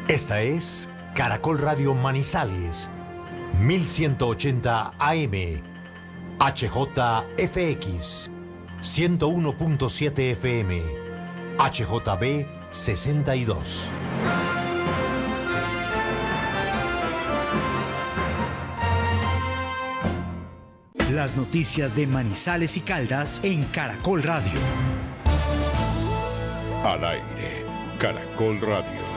Esta es Caracol Radio Manizales, 1180 AM, HJFX, 101.7 FM, HJB 62. Las noticias de Manizales y Caldas en Caracol Radio. Al aire, Caracol Radio.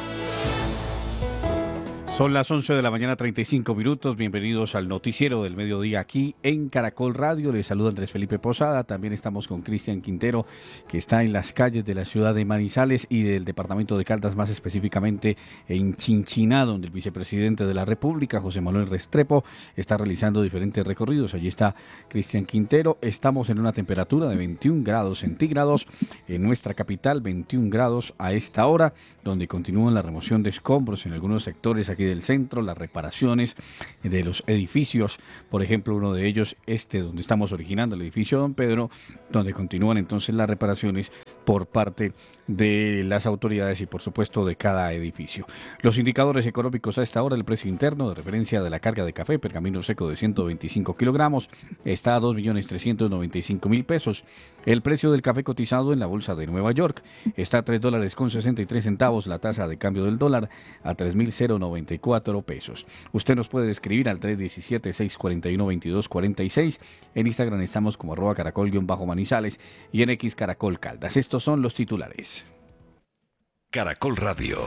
Son las 11 de la mañana, 35 minutos. Bienvenidos al noticiero del mediodía aquí en Caracol Radio. Les saluda Andrés Felipe Posada. También estamos con Cristian Quintero, que está en las calles de la ciudad de Manizales y del departamento de Caldas, más específicamente en Chinchiná, donde el vicepresidente de la República, José Manuel Restrepo, está realizando diferentes recorridos. Allí está Cristian Quintero. Estamos en una temperatura de 21 grados centígrados en nuestra capital, 21 grados a esta hora, donde continúan la remoción de escombros en algunos sectores aquí del centro, las reparaciones de los edificios, por ejemplo, uno de ellos, donde estamos originando, el edificio Don Pedro, donde continúan entonces las reparaciones por parte de las autoridades y por supuesto de cada edificio. Los indicadores económicos a esta hora: el precio interno de referencia de la carga de café pergamino seco de 125 kilogramos está a 2.395.000 pesos. El precio del café cotizado en la bolsa de Nueva York está a $3.63, la tasa de cambio del dólar a 3.094 pesos. Usted nos puede escribir al 317-641-2246. En Instagram estamos como @caracol_manizales y en X Caracol Caldas. Estos son los titulares. Caracol Radio.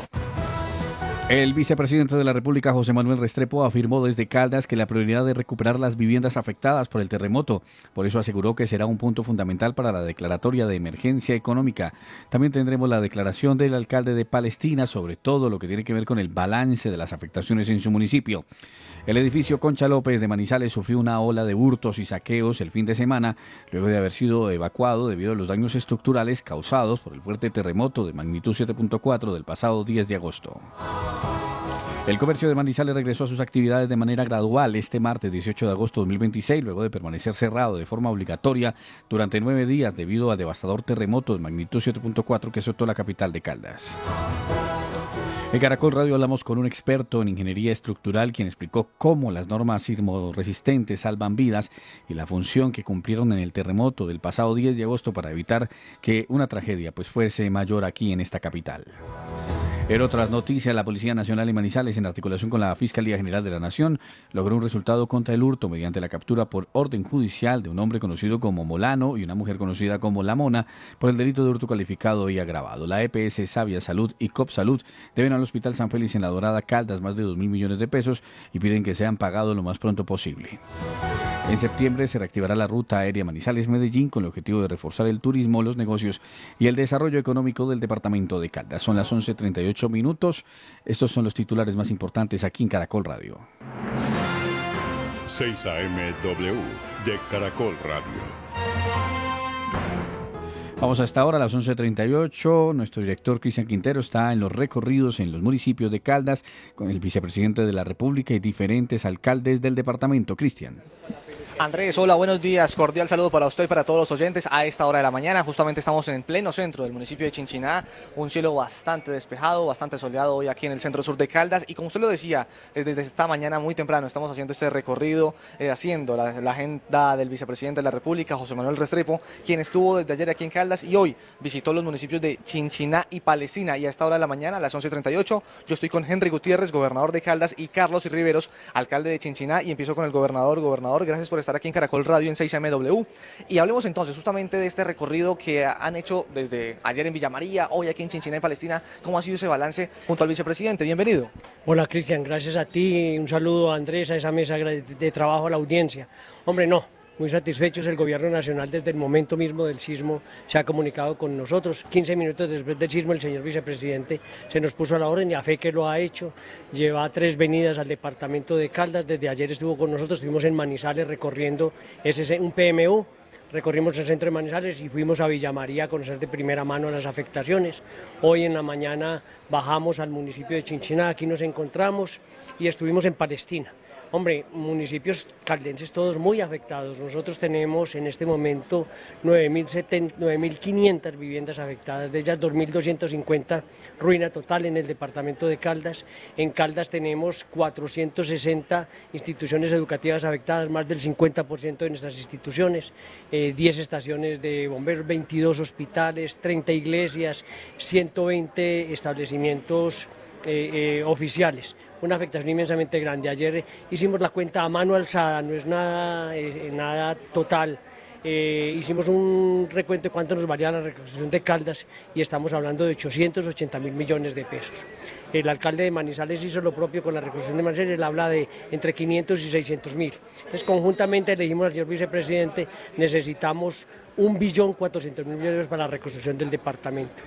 El vicepresidente de la República, José Manuel Restrepo, afirmó desde Caldas que la prioridad es recuperar las viviendas afectadas por el terremoto. Por eso aseguró que será un punto fundamental para la declaratoria de emergencia económica. También tendremos la declaración del alcalde de Palestina sobre todo lo que tiene que ver con el balance de las afectaciones en su municipio. El edificio Concha López de Manizales sufrió una ola de hurtos y saqueos el fin de semana, luego de haber sido evacuado debido a los daños estructurales causados por el fuerte terremoto de magnitud 7.4 del pasado 10 de agosto. El comercio de Manizales regresó a sus actividades de manera gradual este martes 18 de agosto de 2026, luego de permanecer cerrado de forma obligatoria durante 9 días debido al devastador terremoto de magnitud 7.4 que azotó la capital de Caldas. En Caracol Radio hablamos con un experto en ingeniería estructural quien explicó cómo las normas sismorresistentes salvan vidas y la función que cumplieron en el terremoto del pasado 10 de agosto para evitar que una tragedia fuese mayor aquí en esta capital. En otras noticias, la Policía Nacional de Manizales, en articulación con la Fiscalía General de la Nación, logró un resultado contra el hurto mediante la captura por orden judicial de un hombre conocido como Molano y una mujer conocida como La Mona por el delito de hurto calificado y agravado. La EPS Sabia Salud y COP Salud deben al Hospital San Félix en La Dorada, Caldas, más de 2.000 millones de pesos y piden que sean pagados lo más pronto posible. En septiembre se reactivará la ruta aérea Manizales-Medellín con el objetivo de reforzar el turismo, los negocios y el desarrollo económico del departamento de Caldas. Son las 11:38 minutos. Estos son los titulares más importantes aquí en Caracol Radio. 6 AMW de Caracol Radio. Vamos a esta hora, a las 11:38. Nuestro director Cristian Quintero está en los recorridos en los municipios de Caldas con el vicepresidente de la República y diferentes alcaldes del departamento. Cristian. Andrés, hola, buenos días, cordial saludo para usted y para todos los oyentes a esta hora de la mañana. Justamente estamos en pleno centro del municipio de Chinchiná, un cielo bastante despejado, bastante soleado hoy aquí en el centro sur de Caldas y como usted lo decía, desde esta mañana muy temprano estamos haciendo este recorrido, haciendo la agenda del vicepresidente de la República, José Manuel Restrepo, quien estuvo desde ayer aquí en Caldas y hoy visitó los municipios de Chinchiná y Palestina y a esta hora de la mañana, a las 11:38, yo estoy con Henry Gutiérrez, gobernador de Caldas y Carlos Riveros, alcalde de Chinchiná y empiezo con el gobernador. Gobernador, gracias por estar aquí en Caracol Radio en 6 AMW y hablemos entonces justamente de este recorrido que han hecho desde ayer en Villa María, hoy aquí en Chinchiná y Palestina. ¿Cómo ha sido ese balance junto al vicepresidente? Bienvenido. Hola Cristian, gracias a ti, un saludo a Andrés, a esa mesa de trabajo, a la audiencia. Hombre, no, muy satisfechos. El gobierno nacional desde el momento mismo del sismo se ha comunicado con nosotros. 15 minutos después del sismo el señor vicepresidente se nos puso a la orden y a fe que lo ha hecho. Lleva 3 venidas al departamento de Caldas, desde ayer estuvo con nosotros, estuvimos en Manizales recorriendo un PMU. Recorrimos el centro de Manizales y fuimos a Villa María a conocer de primera mano las afectaciones. Hoy en la mañana bajamos al municipio de Chinchiná, aquí nos encontramos y estuvimos en Palestina. Hombre, municipios caldenses todos muy afectados. Nosotros tenemos en este momento 9.500 viviendas afectadas, de ellas 2.250 ruina total en el departamento de Caldas. En Caldas tenemos 460 instituciones educativas afectadas, más del 50% de nuestras instituciones, 10 estaciones de bomberos, 22 hospitales, 30 iglesias, 120 establecimientos oficiales. Una afectación inmensamente grande. Ayer hicimos la cuenta a mano alzada, no es nada total. Hicimos un recuento de cuánto nos valía la reconstrucción de Caldas y estamos hablando de 880.000 millones de pesos. El alcalde de Manizales hizo lo propio con la reconstrucción de Manizales, él habla de entre 500 y 600.000. Entonces, conjuntamente le dijimos al señor vicepresidente, necesitamos 1.400.000 millones para la reconstrucción del departamento.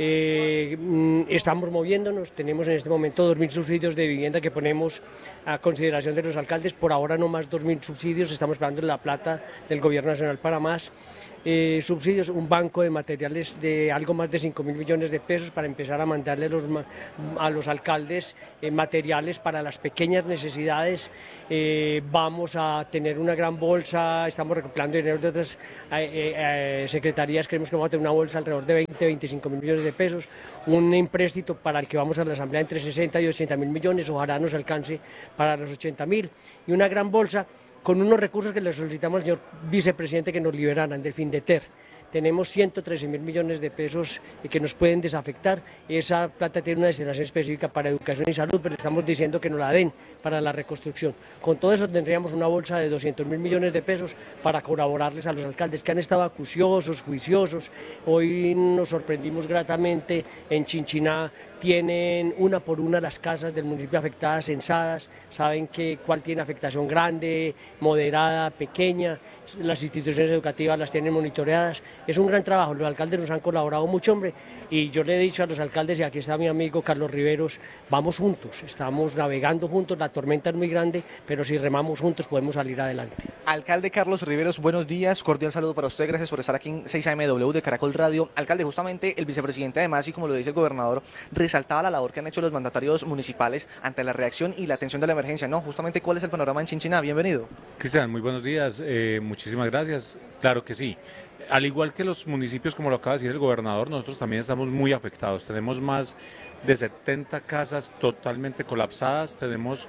Estamos moviéndonos, tenemos en este momento 2.000 subsidios de vivienda que ponemos a consideración de los alcaldes, por ahora no más 2.000 subsidios, estamos esperando la plata del gobierno nacional para más. Subsidios, un banco de materiales de algo más de 5.000 millones de pesos para empezar a mandarle a los alcaldes materiales para las pequeñas necesidades. Vamos a tener una gran bolsa, estamos recopilando dinero de otras secretarías, creemos que vamos a tener una bolsa alrededor de 20-25.000 millones de pesos, un empréstito para el que vamos a la asamblea entre 60 y 80.000 millones, ojalá nos alcance para los 80.000, y una gran bolsa con unos recursos que le solicitamos al señor vicepresidente que nos liberaran del FINDETER. Tenemos 113.000 millones de pesos que nos pueden desafectar. Esa plata tiene una destinación específica para educación y salud, pero le estamos diciendo que nos la den para la reconstrucción. Con todo eso tendríamos una bolsa de 200.000 millones de pesos para colaborarles a los alcaldes que han estado acuciosos, juiciosos. Hoy nos sorprendimos gratamente en Chinchiná. Tienen una por una las casas del municipio afectadas censadas, saben cuál tiene afectación grande, moderada, pequeña, las instituciones educativas las tienen monitoreadas. Es un gran trabajo, los alcaldes nos han colaborado mucho, hombre, y yo le he dicho a los alcaldes, y aquí está mi amigo Carlos Riveros, vamos juntos, estamos navegando juntos, la tormenta es muy grande, pero si remamos juntos podemos salir adelante. Alcalde Carlos Riveros, buenos días, cordial saludo para usted, gracias por estar aquí en 6AMW de Caracol Radio. Alcalde, justamente el vicepresidente además, y como lo dice el gobernador, resaltaba la labor que han hecho los mandatarios municipales ante la reacción y la atención de la emergencia, ¿no? Justamente, ¿cuál es el panorama en Chinchiná? Bienvenido. Cristian, muy buenos días, muchísimas gracias, claro que sí. Al igual que los municipios, como lo acaba de decir el gobernador, nosotros también estamos muy afectados. Tenemos más de 70 casas totalmente colapsadas, tenemos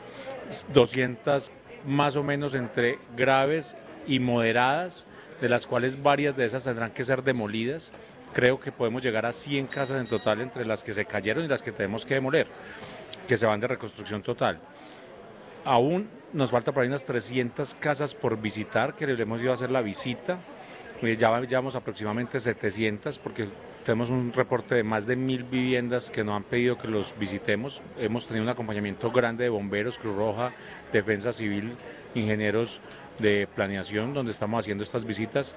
200 más o menos entre graves y moderadas, de las cuales varias de esas tendrán que ser demolidas. Creo que podemos llegar a 100 casas en total entre las que se cayeron y las que tenemos que demoler, que se van de reconstrucción total. Aún nos falta por ahí unas 300 casas por visitar, que le hemos ido a hacer la visita. Ya llevamos aproximadamente 700 porque tenemos un reporte de más de 1.000 viviendas que nos han pedido que los visitemos. Hemos tenido un acompañamiento grande de bomberos, Cruz Roja, Defensa Civil, ingenieros de planeación, donde estamos haciendo estas visitas.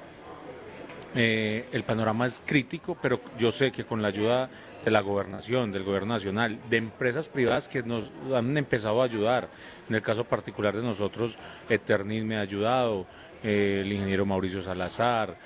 El panorama es crítico, pero yo sé que con la ayuda de la gobernación, del gobierno nacional, de empresas privadas que nos han empezado a ayudar, en el caso particular de nosotros, Eternit me ha ayudado, el ingeniero Mauricio Salazar,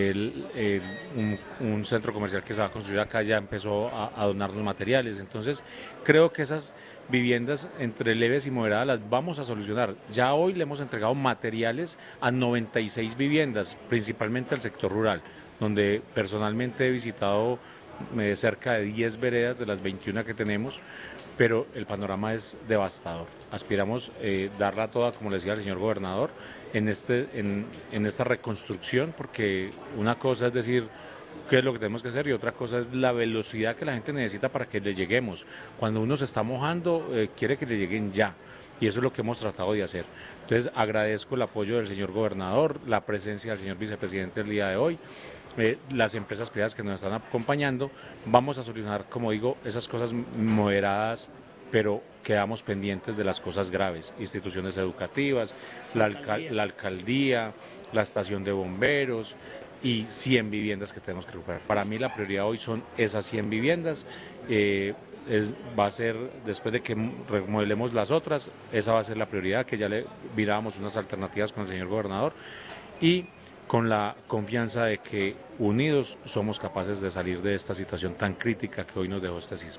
un centro comercial que se va a construir acá ya empezó a donarnos materiales. Entonces creo que esas viviendas entre leves y moderadas las vamos a solucionar. Ya hoy le hemos entregado materiales a 96 viviendas, principalmente al sector rural, donde personalmente he visitado cerca de 10 veredas de las 21 que tenemos, pero el panorama es devastador. Aspiramos darla toda, como le decía el señor gobernador, en esta reconstrucción, porque una cosa es decir qué es lo que tenemos que hacer y otra cosa es la velocidad que la gente necesita para que le lleguemos. Cuando uno se está mojando, quiere que le lleguen ya, y eso es lo que hemos tratado de hacer. Entonces agradezco el apoyo del señor gobernador, la presencia del señor vicepresidente el día de hoy, las empresas privadas que nos están acompañando. Vamos a solucionar, como digo, esas cosas moderadas, pero quedamos pendientes de las cosas graves, instituciones educativas, la alcaldía, la estación de bomberos y 100 viviendas que tenemos que recuperar. Para mí la prioridad hoy son esas 100 viviendas, va a ser, después de que remodelemos las otras, esa va a ser la prioridad, que ya le mirábamos unas alternativas con el señor gobernador, y con la confianza de que unidos somos capaces de salir de esta situación tan crítica que hoy nos dejó este sismo.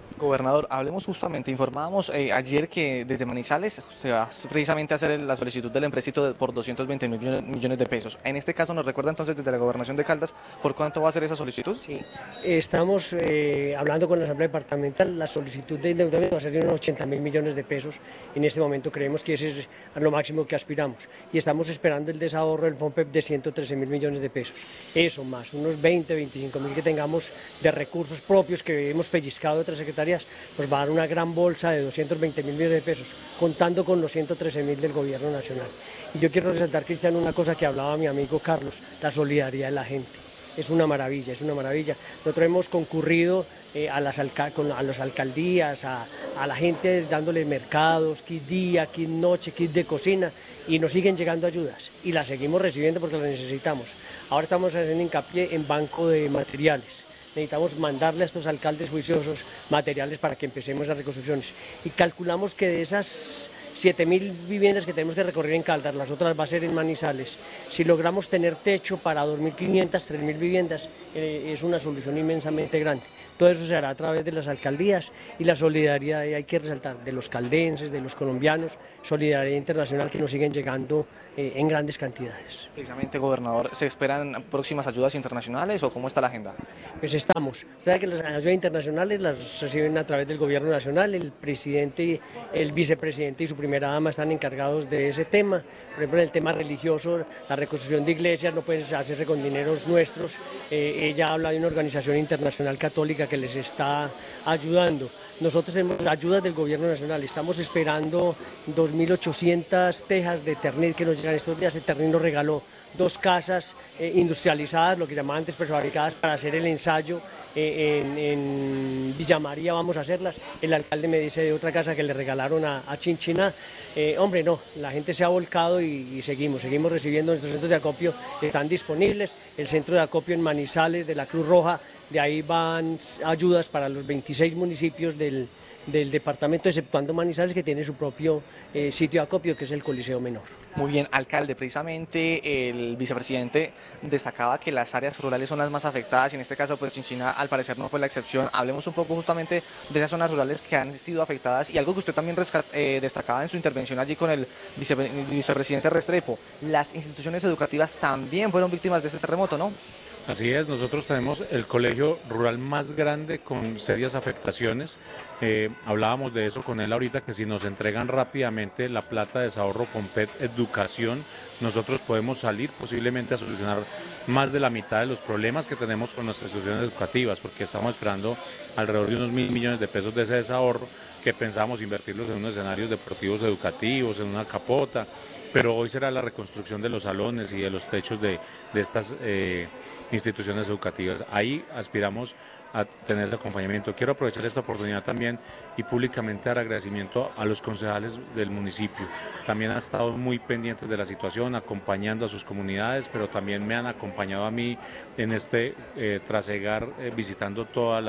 Gobernador, hablemos justamente, informábamos ayer que desde Manizales se va precisamente a hacer la solicitud del empréstito por 220 millones de pesos. En este caso nos recuerda entonces desde la Gobernación de Caldas por cuánto va a ser esa solicitud. Sí, estamos hablando con la Asamblea Departamental, la solicitud de endeudamiento va a ser de unos 80.000 millones de pesos. En este momento creemos que ese es a lo máximo que aspiramos y estamos esperando el desahorro del FOMPEP de 113.000 millones de pesos. Eso más unos 25.000 que tengamos de recursos propios que hemos pellizcado de otras secretarías, nos va a dar una gran bolsa de 220.000 millones de pesos, contando con los 113.000 del Gobierno Nacional. Y yo quiero resaltar, Cristian, una cosa que hablaba mi amigo Carlos, la solidaridad de la gente. Es una maravilla, es una maravilla. Nosotros hemos concurrido a las alcaldías, a la gente dándole mercados, kit día, kit noche, kit de cocina, y nos siguen llegando ayudas y las seguimos recibiendo porque las necesitamos. Ahora estamos haciendo hincapié en banco de materiales. Necesitamos mandarle a estos alcaldes juiciosos materiales para que empecemos las reconstrucciones. Y calculamos que de esas 7.000 viviendas que tenemos que recorrer en Caldas, las otras va a ser en Manizales. Si logramos tener techo para 2.500, 3.000 viviendas, es una solución inmensamente grande. Todo eso se hará a través de las alcaldías y la solidaridad, hay que resaltar, de los caldenses, de los colombianos, solidaridad internacional que nos siguen llegando en grandes cantidades. Precisamente, gobernador, ¿se esperan próximas ayudas internacionales o cómo está la agenda? Pues estamos. Sabe que las ayudas internacionales las reciben a través del Gobierno Nacional, el presidente, el vicepresidente y su primera dama están encargados de ese tema. Por ejemplo, en el tema religioso, la reconstrucción de iglesias no puede hacerse con dineros nuestros. Ella habla de una organización internacional católica que les está ayudando. Nosotros tenemos ayudas del Gobierno Nacional, estamos esperando 2.800 tejas de Eternit que nos llegan estos días. Eternit nos regaló 2 casas industrializadas, lo que llamaban antes prefabricadas, para hacer el ensayo. En Villa María vamos a hacerlas. El alcalde me dice de otra casa que le regalaron a Chinchiná. Hombre, no, la gente se ha volcado y seguimos recibiendo. Nuestros centros de acopio están disponibles. El centro de acopio en Manizales de la Cruz Roja, de ahí van ayudas para los 26 municipios del departamento, exceptuando Manizales, que tiene su propio sitio de acopio, que es el Coliseo Menor. Muy bien, alcalde, precisamente el vicepresidente destacaba que las áreas rurales son las más afectadas y en este caso pues Chinchiná al parecer no fue la excepción. Hablemos un poco justamente de esas zonas rurales que han sido afectadas y algo que usted también destacaba en su intervención allí con el vicepresidente Restrepo, las instituciones educativas también fueron víctimas de ese terremoto, ¿no? Así es, nosotros tenemos el colegio rural más grande con serias afectaciones. Hablábamos de eso con él ahorita, que si nos entregan rápidamente la plata de desahorro POMPET Educación, nosotros podemos salir posiblemente a solucionar más de la mitad de los problemas que tenemos con nuestras instituciones educativas, porque estamos esperando alrededor de unos 1.000 millones de pesos de ese desahorro que pensábamos invertirlos en unos escenarios deportivos educativos, en una capota, pero hoy será la reconstrucción de los salones y de los techos de estas instituciones educativas. Ahí aspiramos a tener ese acompañamiento. Quiero aprovechar esta oportunidad también y públicamente dar agradecimiento a los concejales del municipio. También han estado muy pendientes de la situación, acompañando a sus comunidades, pero también me han acompañado a mí en este trasegar, visitando todas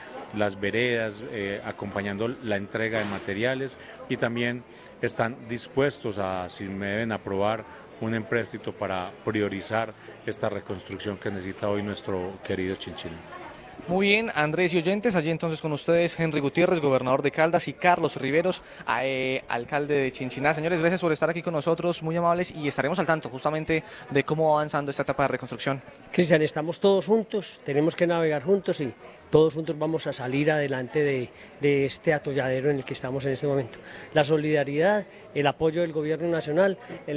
las veredas, acompañando la entrega de materiales y también están dispuestos a, si me deben aprobar, un empréstito para priorizar esta reconstrucción que necesita hoy nuestro querido Chinchiná. Muy bien, Andrés y oyentes, allí entonces con ustedes Henry Gutiérrez, gobernador de Caldas, y Carlos Riveros, alcalde de Chinchiná. Señores, gracias por estar aquí con nosotros, muy amables, y estaremos al tanto justamente de cómo va avanzando esta etapa de reconstrucción. Cristian, estamos todos juntos, tenemos que navegar juntos y todos juntos vamos a salir adelante de este atolladero en el que estamos en este momento. La solidaridad, el apoyo del Gobierno Nacional,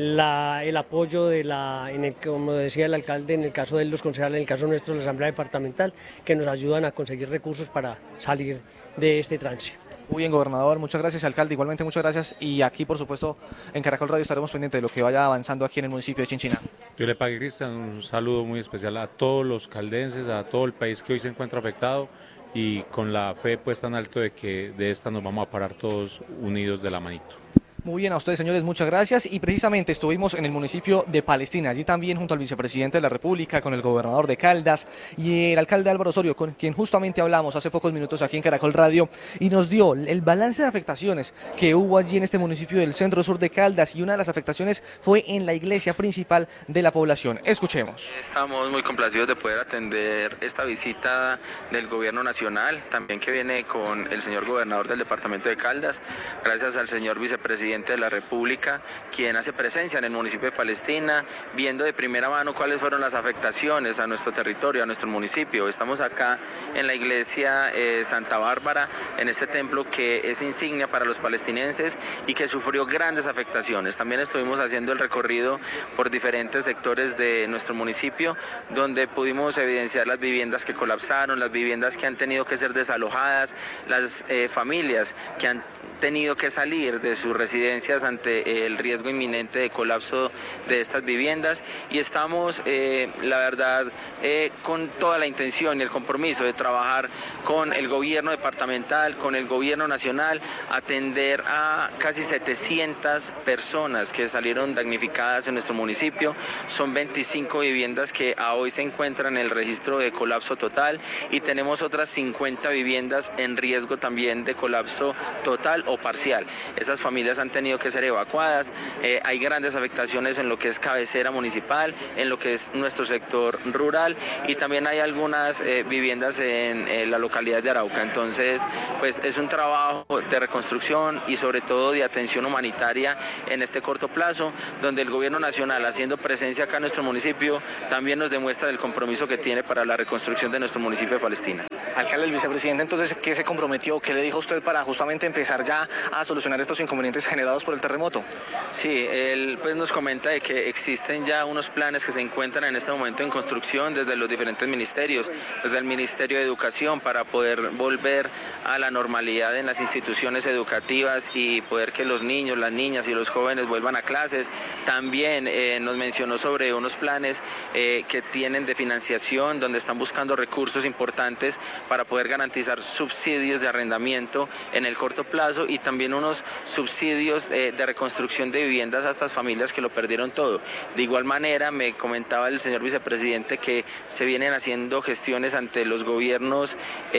el apoyo como decía el alcalde, en el caso de los concejales, en el caso nuestro, la Asamblea Departamental, que nos ayudan a conseguir recursos para salir de este trance. Muy bien, gobernador, muchas gracias, alcalde, igualmente muchas gracias, y aquí por supuesto en Caracol Radio estaremos pendientes de lo que vaya avanzando aquí en el municipio de Chinchiná. Yo le pague, Cristian, un saludo muy especial a todos los caldenses, a todo el país que hoy se encuentra afectado y con la fe puesta en alto de que de esta nos vamos a parar todos unidos de la manito. Muy bien, a ustedes, señores, muchas gracias. Y precisamente estuvimos en el municipio de Palestina, allí también junto al vicepresidente de la República, con el gobernador de Caldas y el alcalde Álvaro Osorio, con quien justamente hablamos hace pocos minutos aquí en Caracol Radio, y nos dio el balance de afectaciones que hubo allí en este municipio del centro sur de Caldas, y una de las afectaciones fue en la iglesia principal de la población. Escuchemos. Estamos muy complacidos de poder atender esta visita del gobierno nacional, también que viene con el señor gobernador del departamento de Caldas, gracias al señor vicepresidente de la República, quien hace presencia en el municipio de Palestina, viendo de primera mano cuáles fueron las afectaciones a nuestro territorio, a nuestro municipio. Estamos acá en la iglesia Santa Bárbara, en este templo que es insignia para los palestinenses y que sufrió grandes afectaciones. También estuvimos haciendo el recorrido por diferentes sectores de nuestro municipio, donde pudimos evidenciar las viviendas que colapsaron, las viviendas que han tenido que ser desalojadas, las familias que han tenido que salir de sus residencias ante el riesgo inminente de colapso de estas viviendas, y estamos, la verdad, con toda la intención y el compromiso de trabajar con el gobierno departamental, con el gobierno nacional, atender a casi 700 personas que salieron damnificadas en nuestro municipio. Son 25 viviendas que a hoy se encuentran en el registro de colapso total, y tenemos otras 50 viviendas en riesgo también de colapso total o parcial. Esas familias han tenido que ser evacuadas. Hay grandes afectaciones en lo que es cabecera municipal, en lo que es nuestro sector rural, y también hay algunas viviendas en la localidad de Arauca. Entonces, pues es un trabajo de reconstrucción y sobre todo de atención humanitaria en este corto plazo, donde el gobierno nacional, haciendo presencia acá en nuestro municipio, también nos demuestra el compromiso que tiene para la reconstrucción de nuestro municipio de Palestina. Alcalde, el vicepresidente, entonces, ¿qué se comprometió? ¿Qué le dijo usted para justamente empezar ya a solucionar estos inconvenientes generados por el terremoto? Sí, él pues nos comenta de que existen ya unos planes que se encuentran en este momento en construcción desde los diferentes ministerios, desde el Ministerio de Educación, para poder volver a la normalidad en las instituciones educativas y poder que los niños, las niñas y los jóvenes vuelvan a clases. También nos mencionó sobre unos planes que tienen de financiación, donde están buscando recursos importantes para poder garantizar subsidios de arrendamiento en el corto plazo, y también unos subsidios de reconstrucción de viviendas a estas familias que lo perdieron todo. De igual manera, me comentaba el señor vicepresidente que se vienen haciendo gestiones ante los gobiernos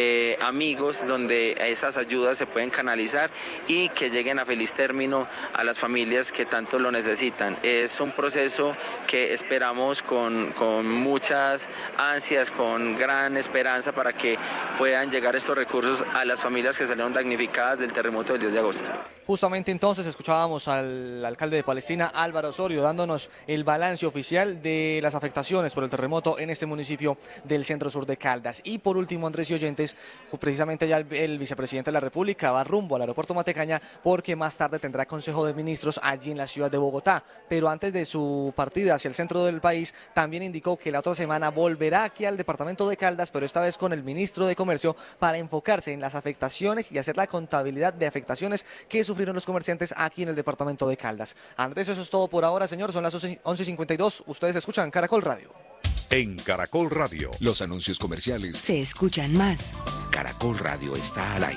amigos, donde esas ayudas se pueden canalizar y que lleguen a feliz término a las familias que tanto lo necesitan. Es un proceso que esperamos con muchas ansias, con gran esperanza, para que puedan llegar estos recursos a las familias que salieron damnificadas del terremoto del 10 de agosto. Justamente entonces escuchábamos al alcalde de Palestina, Álvaro Osorio, dándonos el balance oficial de las afectaciones por el terremoto en este municipio del centro sur de Caldas. Y por último, Andrés y oyentes, precisamente ya el vicepresidente de la República va rumbo al aeropuerto Matecaña, porque más tarde tendrá Consejo de Ministros allí en la ciudad de Bogotá. Pero antes de su partida hacia el centro del país, también indicó que la otra semana volverá aquí al departamento de Caldas, pero esta vez con el ministro de Comercio, para enfocarse en las afectaciones y hacer la contabilidad de afectaciones que sufrieron los comerciantes aquí en el departamento de Caldas. Andrés, eso es todo por ahora, señor. Son las 11:52. Ustedes escuchan Caracol Radio. En Caracol Radio, Los anuncios comerciales Se escuchan más. Caracol Radio está al aire.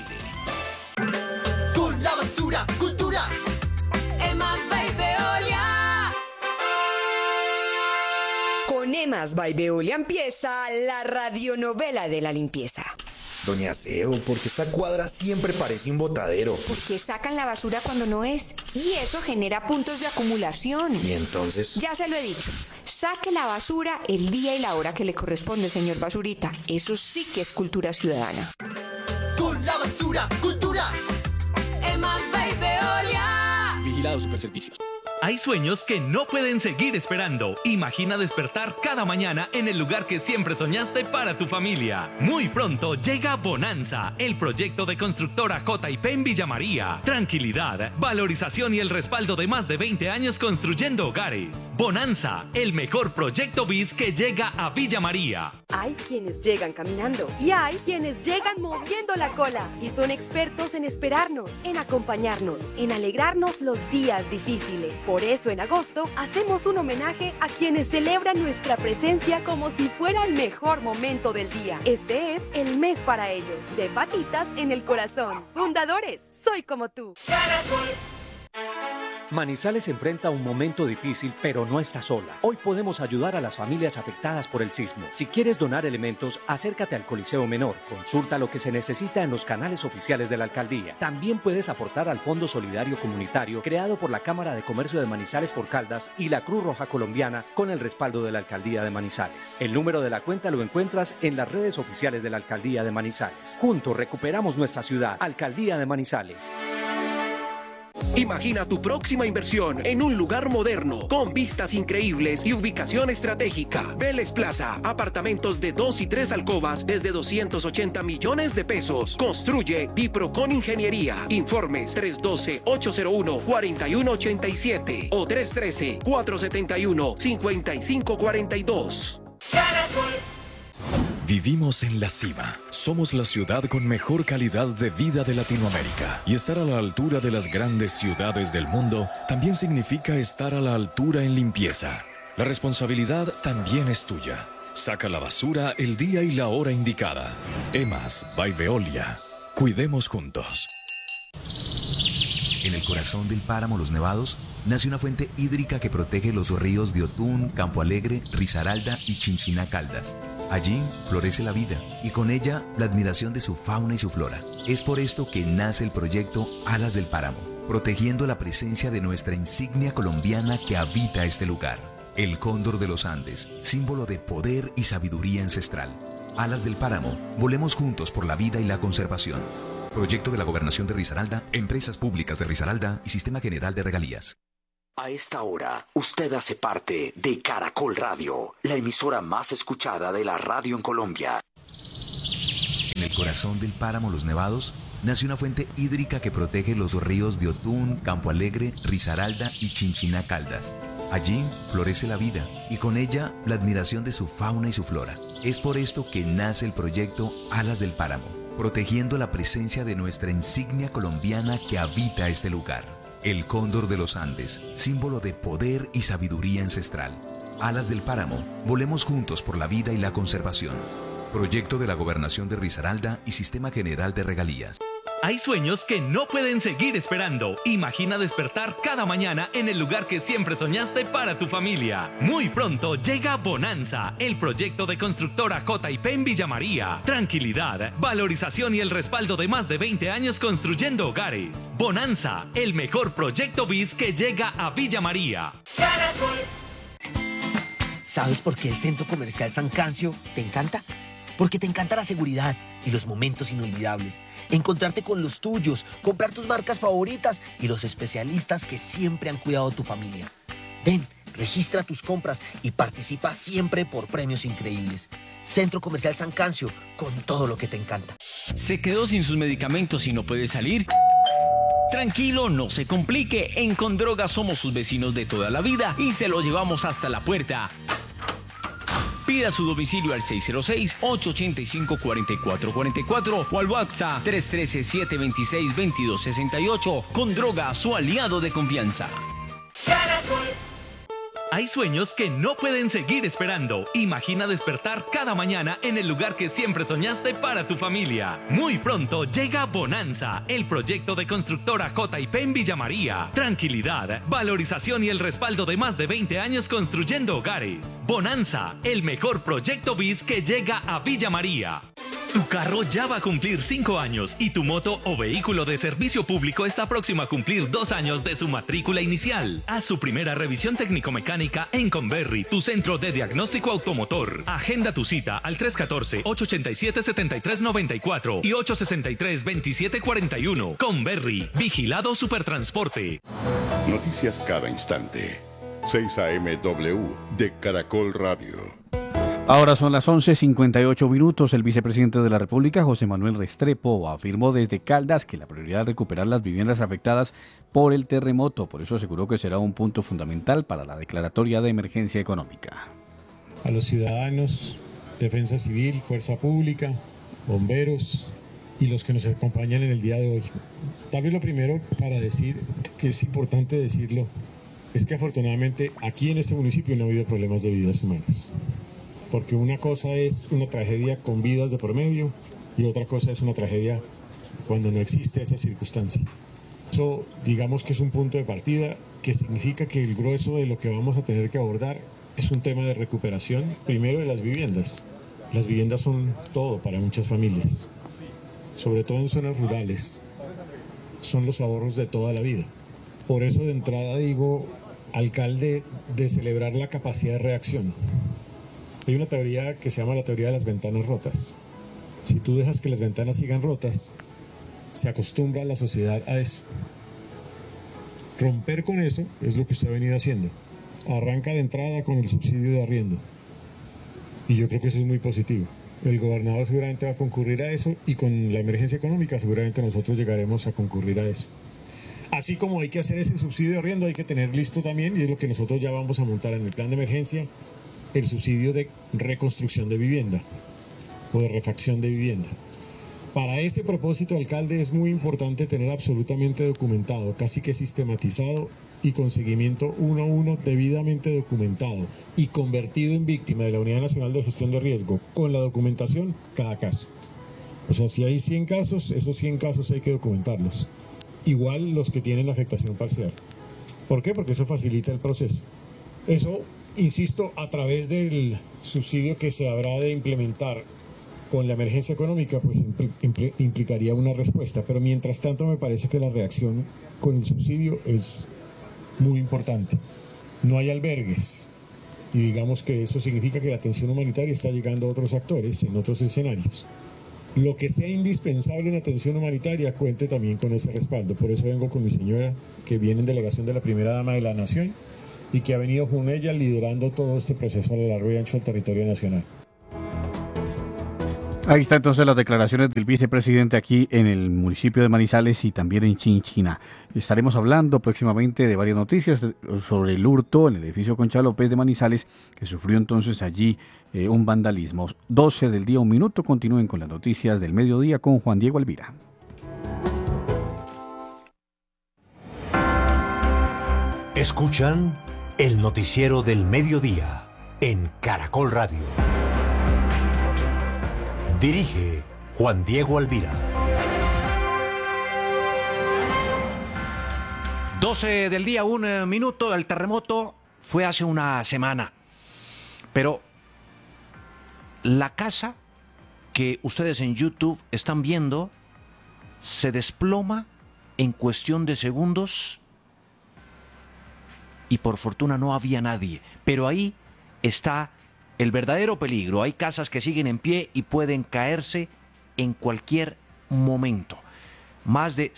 Con la basura, cultura. Emas by Veolia. Con Emas by Veolia empieza la radionovela de la limpieza. Doña Seo, ¿por qué esta cuadra siempre parece un botadero? Porque sacan la basura cuando no es, y eso genera puntos de acumulación. ¿Y entonces? Ya se lo he dicho, saque la basura el día y la hora que le corresponde, señor Basurita. Eso sí que es cultura ciudadana. Con la basura, cultura. Emas by Veolia. Vigilado Superservicios. Hay sueños que no pueden seguir esperando. Imagina despertar cada mañana en el lugar que siempre soñaste para tu familia. Muy pronto llega Bonanza, el proyecto de constructora JP en Villa María. Tranquilidad, valorización y el respaldo de más de 20 años construyendo hogares. Bonanza, el mejor proyecto BIS que llega a Villa María. Hay quienes llegan caminando y hay quienes llegan moviendo la cola y son expertos en esperarnos, en acompañarnos, en alegrarnos los días difíciles. Por eso en agosto hacemos un homenaje a quienes celebran nuestra presencia como si fuera el mejor momento del día. Este es el mes para ellos. De patitas en el corazón. Fundadores, soy como tú. Caracol. Manizales enfrenta un momento difícil, pero no está sola. Hoy podemos ayudar a las familias afectadas por el sismo. Si quieres donar elementos, acércate al Coliseo Menor. Consulta lo que se necesita en los canales oficiales de la alcaldía. También puedes aportar al Fondo Solidario Comunitario creado por la Cámara de Comercio de Manizales por Caldas y la Cruz Roja Colombiana con el respaldo de la Alcaldía de Manizales. El número de la cuenta lo encuentras en las redes oficiales de la Alcaldía de Manizales. Juntos recuperamos nuestra ciudad. Alcaldía de Manizales. Imagina tu próxima inversión en un lugar moderno, con vistas increíbles y ubicación estratégica. Vélez Plaza, apartamentos de 2 y 3 alcobas desde 280 millones de pesos. Construye Diprocon Ingeniería. Informes 312-801-4187 o 313-471-5542. Vivimos en la cima. Somos la ciudad con mejor calidad de vida de Latinoamérica. Y estar a la altura de las grandes ciudades del mundo también significa estar a la altura en limpieza. La responsabilidad también es tuya. Saca la basura el día y la hora indicada. EMAS by Veolia. Cuidemos juntos. En el corazón del páramo Los Nevados nace una fuente hídrica que protege los ríos de Otún, Campo Alegre, Risaralda y Chinchiná Caldas. Allí florece la vida y con ella la admiración de su fauna y su flora. Es por esto que nace el proyecto Alas del Páramo, protegiendo la presencia de nuestra insignia colombiana que habita este lugar. El cóndor de los Andes, símbolo de poder y sabiduría ancestral. Alas del Páramo, volemos juntos por la vida y la conservación. Proyecto de la Gobernación de Risaralda, Empresas Públicas de Risaralda y Sistema General de Regalías. A esta hora, usted hace parte de Caracol Radio, la emisora más escuchada de la radio en Colombia. En el corazón del páramo Los Nevados nace una fuente hídrica que protege los ríos de Otún, Campo Alegre, Risaralda y Chinchiná Caldas. Allí florece la vida y con ella la admiración de su fauna y su flora. Es por esto que nace el proyecto Alas del Páramo, protegiendo la presencia de nuestra insignia colombiana que habita este lugar. El cóndor de los Andes, símbolo de poder y sabiduría ancestral. Alas del Páramo, volemos juntos por la vida y la conservación. Proyecto de la Gobernación de Risaralda y Sistema General de Regalías. Hay sueños que no pueden seguir esperando. Imagina despertar cada mañana en el lugar que siempre soñaste para tu familia. Muy pronto llega Bonanza, el proyecto de constructora JP en Villa María. Tranquilidad, valorización y el respaldo de más de 20 años construyendo hogares. Bonanza, el mejor proyecto BIS que llega a Villa María. ¿Sabes por qué el Centro Comercial San Cancio te encanta? Porque te encanta la seguridad y los momentos inolvidables, encontrarte con los tuyos, comprar tus marcas favoritas y los especialistas que siempre han cuidado tu familia. Ven, registra tus compras y participa siempre por premios increíbles. Centro Comercial San Cancio, con todo lo que te encanta. ¿Se quedó sin sus medicamentos y no puede salir? Tranquilo, no se complique. En Condroga somos sus vecinos de toda la vida y se lo llevamos hasta la puerta. Pida su domicilio al 606-885-4444 o al WhatsApp 313-726-2268. Condroga, su aliado de confianza. Hay sueños que no pueden seguir esperando. Imagina despertar cada mañana en el lugar que siempre soñaste para tu familia. Muy pronto llega Bonanza, el proyecto de constructora JP en Villa María. Tranquilidad, valorización y el respaldo de más de 20 años construyendo hogares. Bonanza, el mejor proyecto BIS que llega a Villa María. Tu carro ya va a cumplir 5 años y tu moto o vehículo de servicio público está próximo a cumplir 2 años de su matrícula inicial. Haz su primera revisión técnico-mecánica en Converri, tu centro de diagnóstico automotor. Agenda tu cita al 314-887-7394 y 863-2741. Converri, vigilado Supertransporte. Noticias cada instante. 6 AM-W de Caracol Radio. Ahora son las 11:58 minutos. El vicepresidente de la República, José Manuel Restrepo, afirmó desde Caldas que la prioridad es recuperar las viviendas afectadas por el terremoto. Por eso aseguró que será un punto fundamental para la declaratoria de emergencia económica. A los ciudadanos, Defensa Civil, Fuerza Pública, bomberos y los que nos acompañan en el día de hoy. Tal vez lo primero para decir, que es importante decirlo, es que afortunadamente aquí en este municipio no ha habido problemas de vidas humanas. Porque una cosa es una tragedia con vidas de por medio y otra cosa es una tragedia cuando no existe esa circunstancia. Eso, digamos que es un punto de partida que significa que el grueso de lo que vamos a tener que abordar es un tema de recuperación, primero de las viviendas. Las viviendas son todo para muchas familias, sobre todo en zonas rurales. Son los ahorros de toda la vida. Por eso de entrada digo, alcalde, de celebrar la capacidad de reacción. Hay una teoría que se llama la teoría de las ventanas rotas. Si tú dejas que las ventanas sigan rotas, se acostumbra la sociedad a eso. Romper con eso es lo que usted ha venido haciendo. Arranca de entrada con el subsidio de arriendo. Y yo creo que eso es muy positivo. El gobernador seguramente va a concurrir a eso y con la emergencia económica seguramente nosotros llegaremos a concurrir a eso. Así como hay que hacer ese subsidio de arriendo, hay que tener listo también, y es lo que nosotros ya vamos a montar en el plan de emergencia, el subsidio de reconstrucción de vivienda o de refacción de vivienda. Para ese propósito, alcalde, es muy importante tener absolutamente documentado, casi que sistematizado y con seguimiento uno a uno, debidamente documentado y convertido en víctima de la Unidad Nacional de Gestión de Riesgo, con la documentación, cada caso. O sea, si hay 100 casos, esos 100 casos hay que documentarlos. Igual los que tienen afectación parcial. ¿Por qué? Porque eso facilita el proceso. Eso, insisto, a través del subsidio que se habrá de implementar con la emergencia económica, pues implicaría una respuesta. Pero mientras tanto me parece que la reacción con el subsidio es muy importante. No hay albergues. Y digamos que eso significa que la atención humanitaria está llegando a otros actores en otros escenarios. Lo que sea indispensable en atención humanitaria cuente también con ese respaldo. Por eso vengo con mi señora, que viene en delegación de la primera dama de la nación y que ha venido con ella liderando todo este proceso a lo largo y ancho del territorio nacional. Ahí está entonces las declaraciones del vicepresidente aquí en el municipio de Manizales y también en Chinchiná. Estaremos hablando próximamente de varias noticias sobre el hurto en el edificio Concha López de Manizales, que sufrió entonces allí un vandalismo. 12 del día, 1 minuto. Continúen con las noticias del mediodía con Juan Diego Alvira. Escuchan el noticiero del mediodía en Caracol Radio. Dirige Juan Diego Alvira. 12 del día, 1 minuto. El terremoto fue hace una semana. Pero la casa que ustedes en YouTube están viendo se desploma en cuestión de segundos y por fortuna no había nadie. Pero ahí está el verdadero peligro. Hay casas que siguen en pie y pueden caerse en cualquier momento. Más de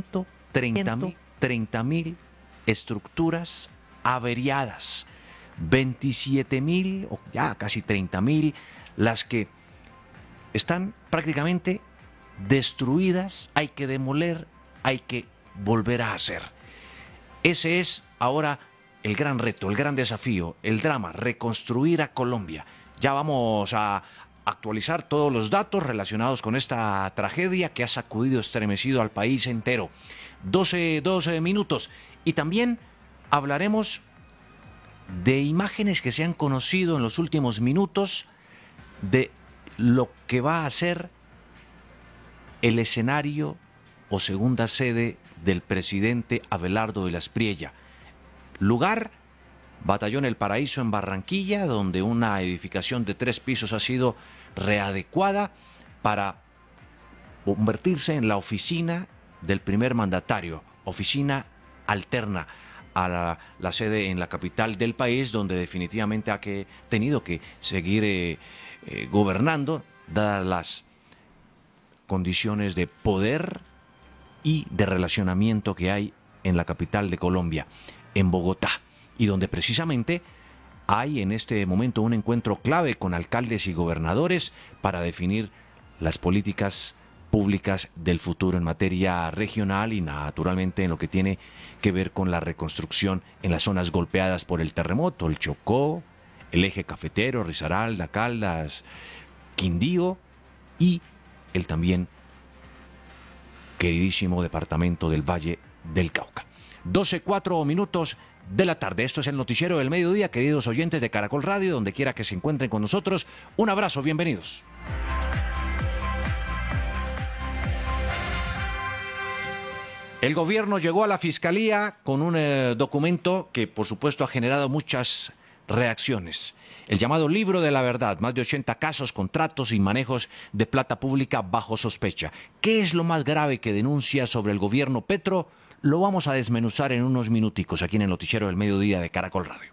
130.000 estructuras averiadas. 27.000 o ya casi 30.000 las que están prácticamente destruidas. Hay que demoler, hay que volver a hacer. Ese es ahora el gran reto, el gran desafío, el drama, reconstruir a Colombia. Ya vamos a actualizar todos los datos relacionados con esta tragedia que ha sacudido, estremecido al país entero. 12 minutos. Y también hablaremos de imágenes que se han conocido en los últimos minutos de lo que va a ser el escenario o segunda sede del presidente Abelardo de la Espriella. Lugar, Batallón El Paraíso en Barranquilla, donde una edificación de 3 pisos ha sido readecuada para convertirse en la oficina del primer mandatario, oficina alterna a la sede en la capital del país, donde definitivamente ha tenido que seguir gobernando, dadas las condiciones de poder y de relacionamiento que hay en la capital de Colombia, en Bogotá, y donde precisamente hay en este momento un encuentro clave con alcaldes y gobernadores para definir las políticas públicas del futuro en materia regional y naturalmente en lo que tiene que ver con la reconstrucción en las zonas golpeadas por el terremoto, el Chocó, el eje cafetero, Risaralda, Caldas, Quindío y el también queridísimo departamento del Valle del Cauca. 12:04 minutos de la tarde. Esto es el noticiero del mediodía, queridos oyentes de Caracol Radio, donde quiera que se encuentren con nosotros. Un abrazo, bienvenidos. El gobierno llegó a la fiscalía con un documento que, por supuesto, ha generado muchas reacciones. El llamado Libro de la Verdad, más de 80 casos, contratos y manejos de plata pública bajo sospecha. ¿Qué es lo más grave que denuncia sobre el gobierno Petro? Lo vamos a desmenuzar en unos minuticos aquí en el Noticiero del Mediodía de Caracol Radio.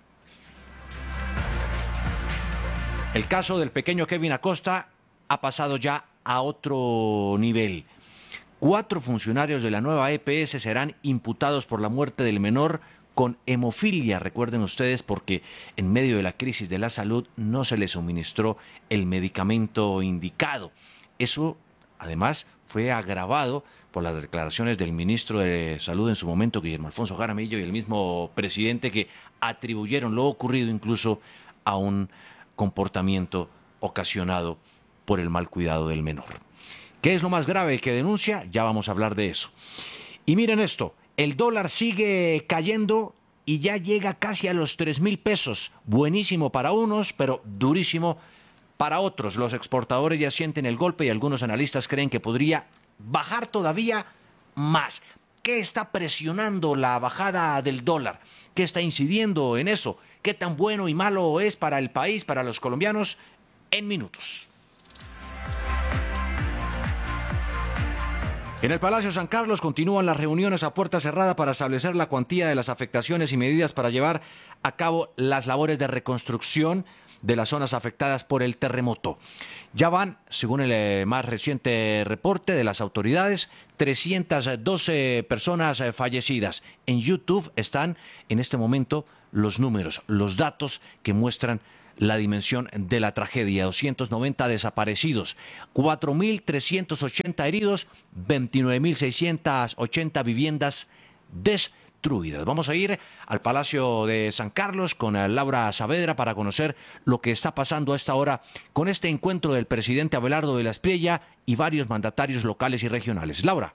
El caso del pequeño Kevin Acosta ha pasado ya a otro nivel. 4 funcionarios de la nueva EPS serán imputados por la muerte del menor con hemofilia, recuerden ustedes, porque en medio de la crisis de la salud no se le suministró el medicamento indicado. Eso, además, fue agravado por las declaraciones del ministro de Salud en su momento, Guillermo Alfonso Jaramillo, y el mismo presidente, que atribuyeron lo ocurrido incluso a un comportamiento ocasionado por el mal cuidado del menor. ¿Qué es lo más grave que denuncia? Ya vamos a hablar de eso. Y miren esto, el dólar sigue cayendo y ya llega casi a los 3.000 pesos. Buenísimo para unos, pero durísimo para otros. Los exportadores ya sienten el golpe y algunos analistas creen que podría bajar todavía más. ¿Qué está presionando la bajada del dólar? ¿Qué está incidiendo en eso? ¿Qué tan bueno y malo es para el país, para los colombianos? En minutos. En el Palacio San Carlos continúan las reuniones a puerta cerrada para establecer la cuantía de las afectaciones y medidas para llevar a cabo las labores de reconstrucción de las zonas afectadas por el terremoto. Ya van, según el más reciente reporte de las autoridades, 312 personas fallecidas. En YouTube están en este momento los números, los datos que muestran la dimensión de la tragedia. 290 desaparecidos, 4.380 heridos, 29.680 viviendas destruidas. Vamos a ir al Palacio de San Carlos con Laura Saavedra para conocer lo que está pasando a esta hora con este encuentro del presidente Abelardo de la Espriella y varios mandatarios locales y regionales. Laura.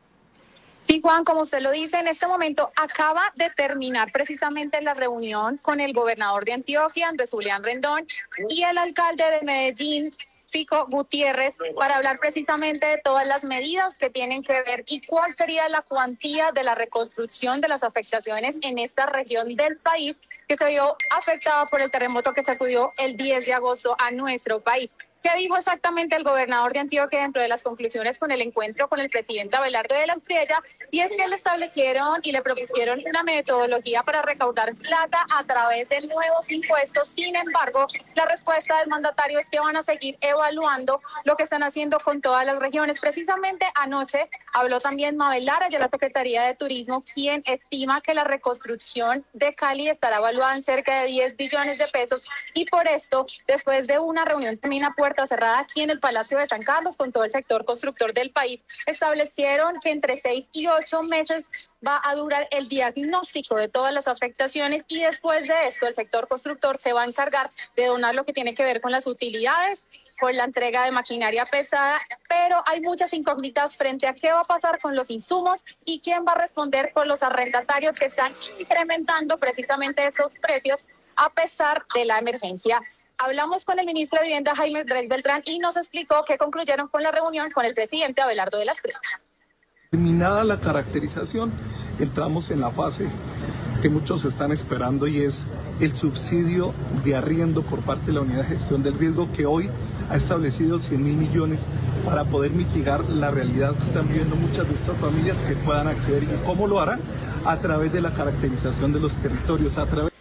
Sí, Juan, como usted lo dice, en este momento acaba de terminar precisamente la reunión con el gobernador de Antioquia, Andrés Julián Rendón, y el alcalde de Medellín, Fico Gutiérrez, para hablar precisamente de todas las medidas que tienen que ver y cuál sería la cuantía de la reconstrucción de las afectaciones en esta región del país que se vio afectada por el terremoto que sacudió el 10 de agosto a nuestro país. ¿Qué dijo exactamente el gobernador de Antioquia dentro de las conclusiones con el encuentro con el presidente Abelardo de la Espriella? Y es que le establecieron y le propusieron una metodología para recaudar plata a través de nuevos impuestos. Sin embargo, la respuesta del mandatario es que van a seguir evaluando lo que están haciendo con todas las regiones. Precisamente anoche habló también Mabel Lara de la Secretaría de Turismo, quien estima que la reconstrucción de Cali estará evaluada en cerca de 10 billones de pesos. Y por esto, después de una reunión también a puerta cerrada aquí en el Palacio de San Carlos con todo el sector constructor del país, establecieron que entre 6 y 8 meses va a durar el diagnóstico de todas las afectaciones y después de esto el sector constructor se va a encargar de donar lo que tiene que ver con las utilidades, con la entrega de maquinaria pesada, pero hay muchas incógnitas frente a qué va a pasar con los insumos y quién va a responder por los arrendatarios que están incrementando precisamente esos precios a pesar de la emergencia. Hablamos con el ministro de Vivienda, Jaime Andrés Beltrán, y nos explicó que concluyeron con la reunión con el presidente Abelardo de la Espriella. Terminada la caracterización, entramos en la fase que muchos están esperando y es el subsidio de arriendo por parte de la Unidad de Gestión del Riesgo, que hoy ha establecido 100.000 millones para poder mitigar la realidad que están viviendo muchas de estas familias, que puedan acceder. ¿Y cómo lo harán? A través de la caracterización de los territorios, a través...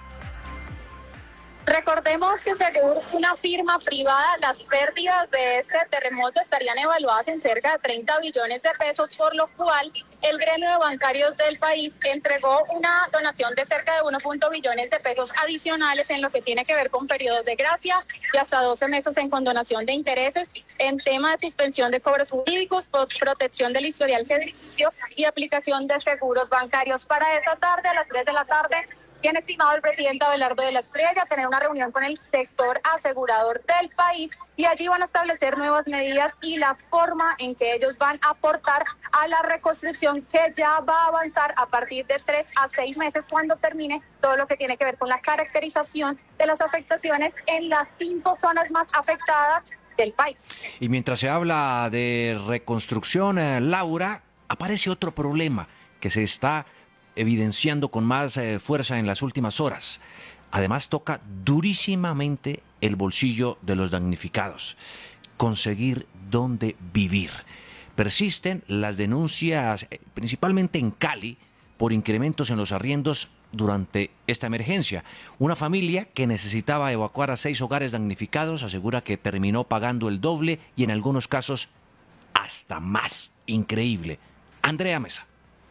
Recordemos que según una firma privada, las pérdidas de este terremoto estarían evaluadas en cerca de 30 billones de pesos, por lo cual el gremio de bancarios del país entregó una donación de cerca de 1.1 billones de pesos adicionales en lo que tiene que ver con periodos de gracia y hasta 12 meses en condonación de intereses, en tema de suspensión de cobros jurídicos, protección del historial crediticio y aplicación de seguros bancarios. Para esta tarde, a las 3 de la tarde, tiene estimado el presidente Abelardo de la Espriella tener una reunión con el sector asegurador del país y allí van a establecer nuevas medidas y la forma en que ellos van a aportar a la reconstrucción, que ya va a avanzar a partir de 3 a 6 meses cuando termine todo lo que tiene que ver con la caracterización de las afectaciones en las 5 zonas más afectadas del país. Y mientras se habla de reconstrucción, Laura, aparece otro problema que se está evidenciando con más fuerza en las últimas horas. Además, toca durísimamente el bolsillo de los damnificados. Conseguir dónde vivir. Persisten las denuncias, principalmente en Cali, por incrementos en los arriendos durante esta emergencia. Una familia que necesitaba evacuar a 6 hogares damnificados asegura que terminó pagando el doble y en algunos casos hasta más. Increíble. Andrea Mesa.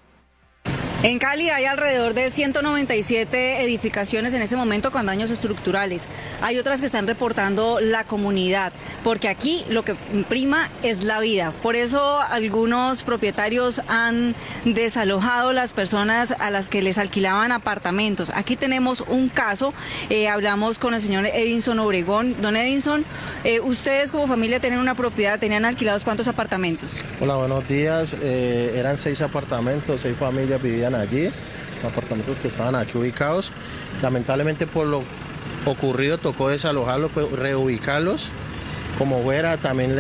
En Cali hay alrededor de 197 edificaciones en ese momento con daños estructurales. Hay otras que están reportando la comunidad, porque aquí lo que prima es la vida. Por eso algunos propietarios han desalojado las personas a las que les alquilaban apartamentos. Aquí tenemos un caso, hablamos con el señor Edinson Obregón. Don Edinson, ustedes como familia tienen una propiedad, ¿tenían alquilados cuántos apartamentos? Hola, buenos días. Eran 6 apartamentos, 6 familias vivían allí, apartamentos que estaban aquí ubicados. Lamentablemente por lo ocurrido tocó desalojarlos, pues, reubicarlos como fuera. También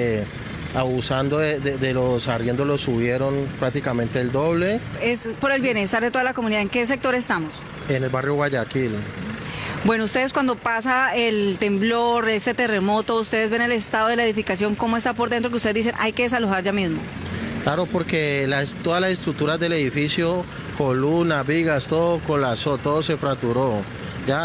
abusando de los arriendos, los subieron prácticamente el doble. Es por el bienestar de toda la comunidad. ¿En qué sector estamos? En el barrio Guayaquil. Bueno, ustedes cuando pasa el temblor, este terremoto, ustedes ven el estado de la edificación, cómo está por dentro, que ustedes dicen hay que desalojar ya mismo. Claro, porque todas las estructuras del edificio, columnas, vigas, todo colapsó, todo se fracturó. Ya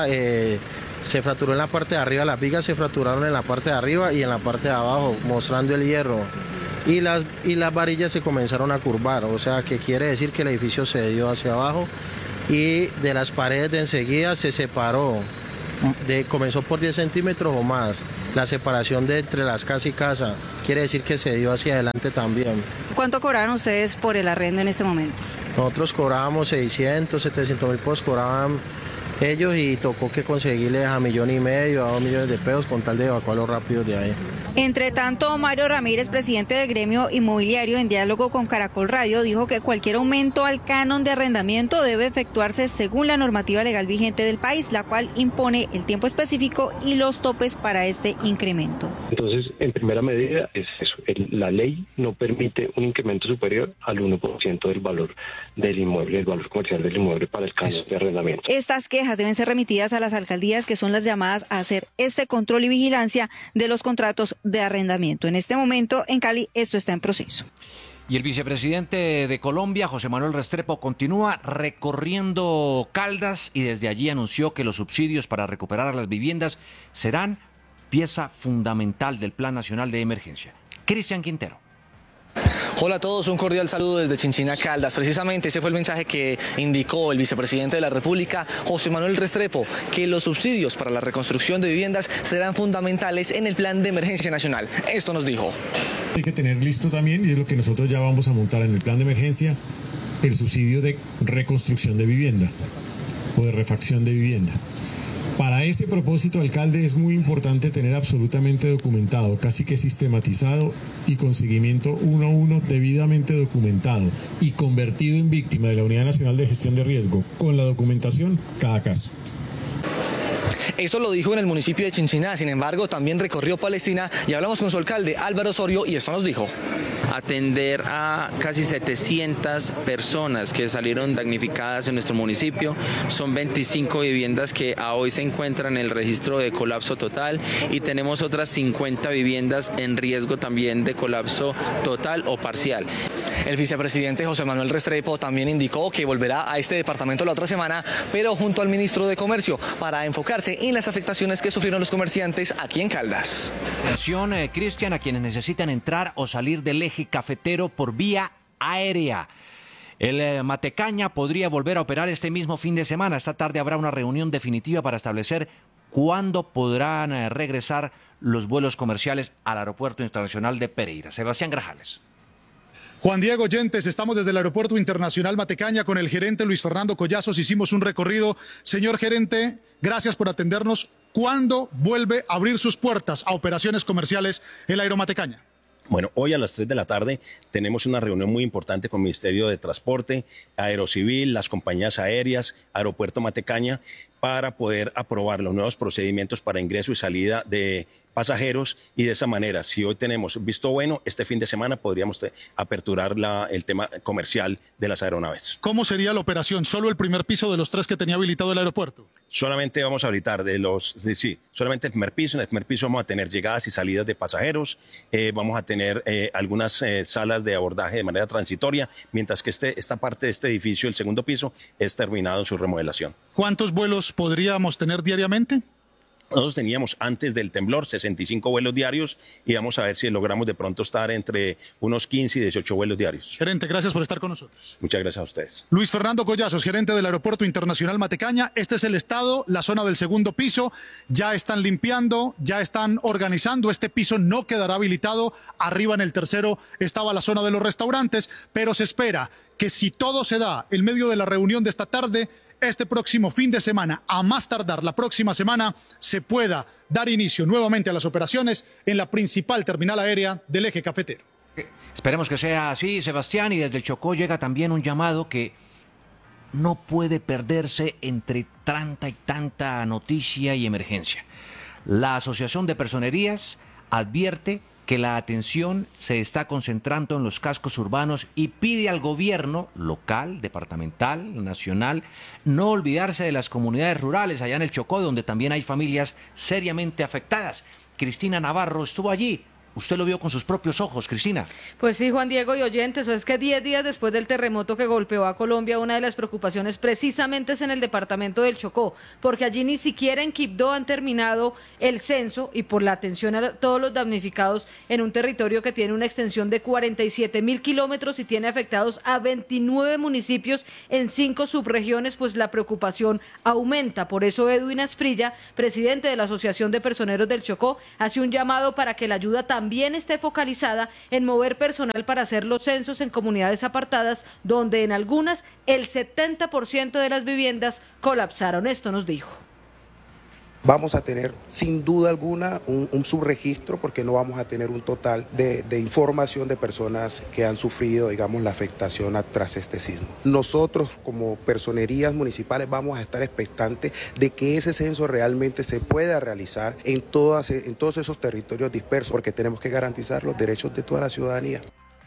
se fracturó en la parte de arriba, las vigas se fracturaron en la parte de arriba y en la parte de abajo, mostrando el hierro. Y las varillas se comenzaron a curvar, o sea, que quiere decir que el edificio se dio hacia abajo y de las paredes de enseguida se separó. Comenzó por 10 centímetros o más. La separación de entre las casas y casa quiere decir que se dio hacia adelante también. ¿Cuánto cobraron ustedes por el arrendo en este momento? Nosotros cobrábamos 600, 700 mil pesos, cobraban ellos y tocó que conseguirles a 1,5 millones, a 2 millones de pesos con tal de evacuarlos rápido de ahí. Entre tanto, Mario Ramírez, presidente del gremio inmobiliario, en diálogo con Caracol Radio, dijo que cualquier aumento al canon de arrendamiento debe efectuarse según la normativa legal vigente del país, la cual impone el tiempo específico y los topes para este incremento. Entonces, en primera medida es eso, la ley no permite un incremento superior al 1% del valor del inmueble, el valor comercial del inmueble para el canon de arrendamiento. Estas quejas deben ser remitidas a las alcaldías, que son las llamadas a hacer este control y vigilancia de los contratos de arrendamiento. En este momento, en Cali, esto está en proceso. Y el vicepresidente de Colombia, José Manuel Restrepo, continúa recorriendo Caldas y desde allí anunció que los subsidios para recuperar las viviendas serán pieza fundamental del Plan Nacional de Emergencia. Cristian Quintero. Hola a todos, un cordial saludo desde Chinchina, Caldas. Precisamente ese fue el mensaje que indicó el vicepresidente de la República, José Manuel Restrepo, que los subsidios para la reconstrucción de viviendas serán fundamentales en el Plan de Emergencia Nacional. Esto nos dijo. Hay que tener listo también, y es lo que nosotros ya vamos a montar en el Plan de Emergencia, el subsidio de reconstrucción de vivienda o de refacción de vivienda. Para ese propósito, alcalde, es muy importante tener absolutamente documentado, casi que sistematizado y con seguimiento 1 a 1 debidamente documentado y convertido en víctima de la Unidad Nacional de Gestión de Riesgo, con la documentación, cada caso. Eso lo dijo en el municipio de Chinchiná, sin embargo, también recorrió Palestina y hablamos con su alcalde, Álvaro Osorio, y esto nos dijo. Atender a casi 700 personas que salieron damnificadas en nuestro municipio. Son 25 viviendas que a hoy se encuentran en el registro de colapso total y tenemos otras 50 viviendas en riesgo también de colapso total o parcial. El vicepresidente José Manuel Restrepo también indicó que volverá a este departamento la otra semana, pero junto al ministro de Comercio, para enfocarse en las afectaciones que sufrieron los comerciantes aquí en Caldas. Atención, Cristian, a quienes necesitan entrar o salir del eje cafetero por vía aérea. El Matecaña podría volver a operar este mismo fin de semana. Esta tarde habrá una reunión definitiva para establecer cuándo podrán regresar los vuelos comerciales al Aeropuerto Internacional de Pereira. Sebastián Grajales. Juan Diego Oyentes, estamos desde el Aeropuerto Internacional Matecaña con el gerente Luis Fernando Collazos. Hicimos un recorrido. Señor gerente, gracias por atendernos. ¿Cuándo vuelve a abrir sus puertas a operaciones comerciales el Aeromatecaña? Bueno, hoy a las 3 de la tarde tenemos una reunión muy importante con el Ministerio de Transporte, Aerocivil, las compañías aéreas, Aeropuerto Matecaña, para poder aprobar los nuevos procedimientos para ingreso y salida de pasajeros, y de esa manera, si hoy tenemos visto bueno, este fin de semana podríamos aperturar el tema comercial de las aeronaves. ¿Cómo sería la operación? ¿Solo el primer piso de los 3 que tenía habilitado el aeropuerto? Solamente vamos a habilitar solamente el primer piso. En el primer piso vamos a tener llegadas y salidas de pasajeros, vamos a tener algunas salas de abordaje de manera transitoria, mientras que esta parte de este edificio, el segundo piso, es terminado en su remodelación. ¿Cuántos vuelos podríamos tener diariamente? Nosotros teníamos antes del temblor 65 vuelos diarios y vamos a ver si logramos de pronto estar entre unos 15 y 18 vuelos diarios. Gerente, gracias por estar con nosotros. Muchas gracias a ustedes. Luis Fernando Collazos, gerente del Aeropuerto Internacional Matecaña. Este es el estado, la zona del segundo piso. Ya están limpiando, ya están organizando. Este piso no quedará habilitado. Arriba en el tercero estaba la zona de los restaurantes, pero se espera que si todo se da en medio de la reunión de esta tarde, este próximo fin de semana, a más tardar la próxima semana, se pueda dar inicio nuevamente a las operaciones en la principal terminal aérea del eje cafetero. Esperemos que sea así, Sebastián, y desde el Chocó llega también un llamado que no puede perderse entre tanta y tanta noticia y emergencia. La Asociación de Personerías advierte que la atención se está concentrando en los cascos urbanos y pide al gobierno local, departamental, nacional, no olvidarse de las comunidades rurales allá en el Chocó, donde también hay familias seriamente afectadas. Cristina Navarro estuvo allí. Usted lo vio con sus propios ojos, Cristina. Pues sí, Juan Diego y oyentes, es que 10 días después del terremoto que golpeó a Colombia, una de las preocupaciones precisamente es en el departamento del Chocó, porque allí ni siquiera en Quibdó han terminado el censo y por la atención a todos los damnificados en un territorio que tiene una extensión de 47.000 kilómetros y tiene afectados a 29 municipios en 5 subregiones, pues la preocupación aumenta. Por eso Edwin Asprilla, presidente de la Asociación de Personeros del Chocó, hace un llamado para que la ayuda también esté focalizada en mover personal para hacer los censos en comunidades apartadas, donde en algunas el 70% de las viviendas colapsaron. Esto nos dijo. Vamos a tener sin duda alguna un subregistro porque no vamos a tener un total de información de personas que han sufrido, digamos, la afectación tras este sismo. Nosotros como personerías municipales vamos a estar expectantes de que ese censo realmente se pueda realizar en todos esos territorios dispersos porque tenemos que garantizar los derechos de toda la ciudadanía.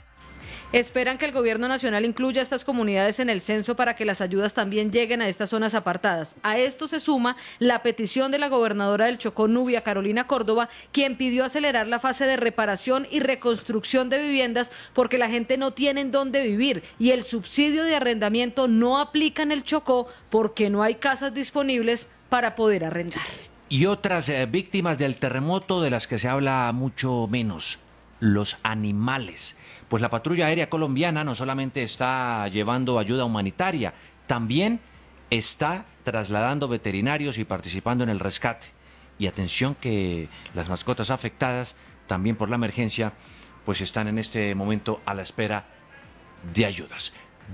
Esperan que el gobierno nacional incluya a estas comunidades en el censo para que las ayudas también lleguen a estas zonas apartadas. A esto se suma la petición de la gobernadora del Chocó, Nubia Carolina Córdoba, quien pidió acelerar la fase de reparación y reconstrucción de viviendas porque la gente no tiene en dónde vivir y el subsidio de arrendamiento no aplica en el Chocó porque no hay casas disponibles para poder arrendar. Y otras víctimas del terremoto de las que se habla mucho menos, los animales. Pues la patrulla aérea colombiana no solamente está llevando ayuda humanitaria, también está trasladando veterinarios y participando en el rescate. Y atención que las mascotas afectadas, también por la emergencia, pues están en este momento a la espera de ayudas.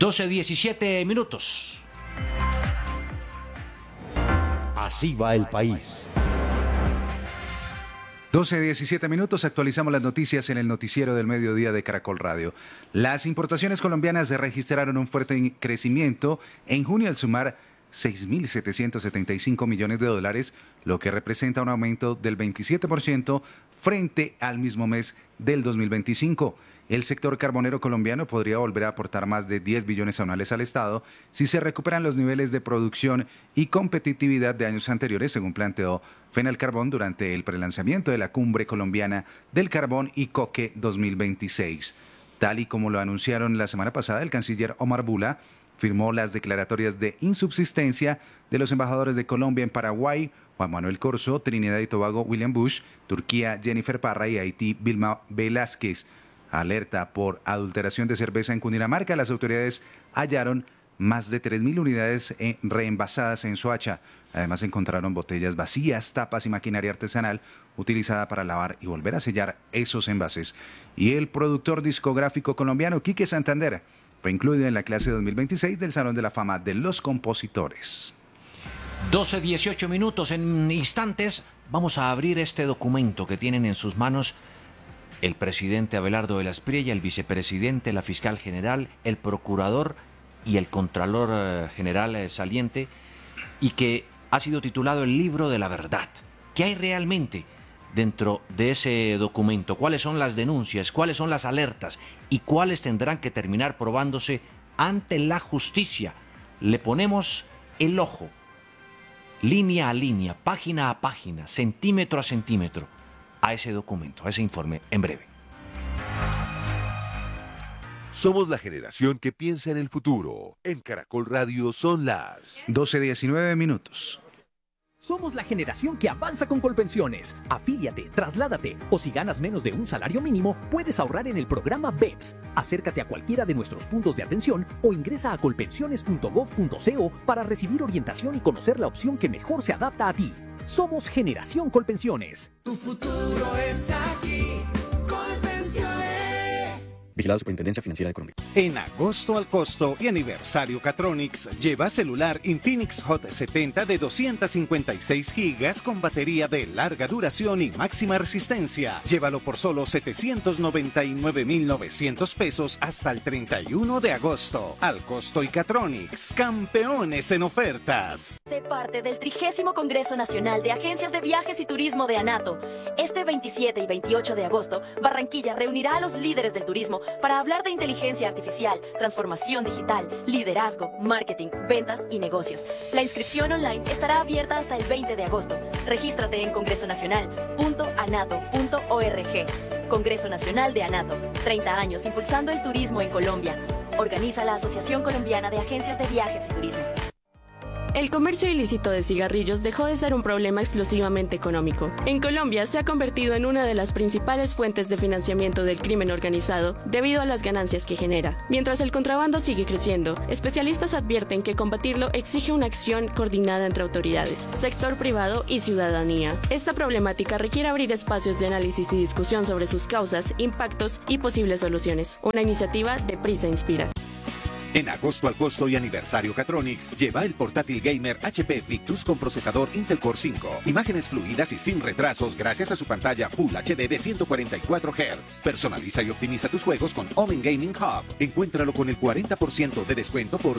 12:17 minutos. Así va el país. 12:17 minutos, actualizamos las noticias en el noticiero del mediodía de Caracol Radio. Las importaciones colombianas registraron un fuerte crecimiento en junio al sumar 6.775 millones de dólares, lo que representa un aumento del 27% frente al mismo mes del 2025. El sector carbonero colombiano podría volver a aportar más de 10 billones anuales al Estado si se recuperan los niveles de producción y competitividad de años anteriores, según planteó Fenalcarbón durante el prelanzamiento de la Cumbre Colombiana del Carbón y Coque 2026. Tal y como lo anunciaron la semana pasada, el canciller Omar Bula firmó las declaratorias de insubsistencia de los embajadores de Colombia en Paraguay, Juan Manuel Corso, Trinidad y Tobago, William Bush, Turquía, Jennifer Parra y Haití, Vilma Velázquez. Alerta por adulteración de cerveza en Cundinamarca. Las autoridades hallaron más de 3.000 unidades reenvasadas en Soacha. Además encontraron botellas vacías, tapas y maquinaria artesanal utilizada para lavar y volver a sellar esos envases. Y el productor discográfico colombiano Quique Santander fue incluido en la clase 2026 del Salón de la Fama de los Compositores. 12:18 minutos, en instantes vamos a abrir este documento que tienen en sus manos el presidente Abelardo de la Espriella, el vicepresidente, la fiscal general, el procurador y el contralor general saliente, y que ha sido titulado El libro de la verdad. ¿Qué hay realmente dentro de ese documento? ¿Cuáles son las denuncias? ¿Cuáles son las alertas? ¿Y cuáles tendrán que terminar probándose ante la justicia? Le ponemos el ojo, línea a línea, página a página, centímetro a centímetro, a ese documento, a ese informe, en breve. Somos la generación que piensa en el futuro. En Caracol Radio son las 12:19. Somos la generación que avanza con Colpensiones. Afíliate, trasládate o si ganas menos de un salario mínimo, puedes ahorrar en el programa BEPS. Acércate a cualquiera de nuestros puntos de atención o ingresa a colpensiones.gov.co para recibir orientación y conocer la opción que mejor se adapta a ti. Somos Generación Colpensiones. Tu futuro está aquí. Colpensiones. Vigilado Superintendencia Financiera de Colombia. En agosto al costo y aniversario Catronics, lleva celular Infinix Hot 70 de 256 gigas con batería de larga duración y máxima resistencia. Llévalo por solo 799.900 pesos hasta el 31 de agosto. Al costo y Catronics, campeones en ofertas. Sé parte del 30º Congreso Nacional de Agencias de Viajes y Turismo de ANATO. Este 27 y 28 de agosto, Barranquilla reunirá a los líderes del turismo para hablar de inteligencia artificial, transformación digital, liderazgo, marketing, ventas y negocios. La inscripción online estará abierta hasta el 20 de agosto. Regístrate en congresonacional.anato.org. Congreso Nacional de ANATO. 30 años impulsando el turismo en Colombia. Organiza la Asociación Colombiana de Agencias de Viajes y Turismo. El comercio ilícito de cigarrillos dejó de ser un problema exclusivamente económico. En Colombia se ha convertido en una de las principales fuentes de financiamiento del crimen organizado debido a las ganancias que genera. Mientras el contrabando sigue creciendo, especialistas advierten que combatirlo exige una acción coordinada entre autoridades, sector privado y ciudadanía. Esta problemática requiere abrir espacios de análisis y discusión sobre sus causas, impactos y posibles soluciones. Una iniciativa de Prisa Inspira. En agosto al costo y aniversario Catronics, lleva el portátil gamer HP Victus con procesador Intel Core 5. Imágenes fluidas y sin retrasos gracias a su pantalla Full HD de 144 Hz. Personaliza y optimiza tus juegos con Omen Gaming Hub. Encuéntralo con el 40% de descuento por